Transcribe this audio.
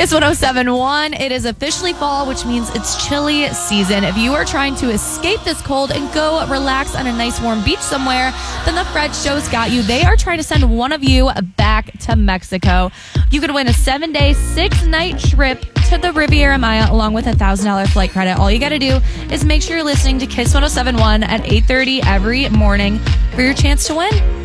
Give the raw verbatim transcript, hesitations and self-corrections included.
Kiss one oh seven point one. It is officially fall, which means it's chilly season. If you are trying to escape this cold and go relax on a nice warm beach somewhere, then the Fred Show's got you. They are trying to send one of you back to Mexico. You could win a seven-day, six-night trip to the Riviera Maya along with a one thousand dollars flight credit. All you got to do is make sure you're listening to Kiss one oh seven point one at eight thirty every morning for your chance to win.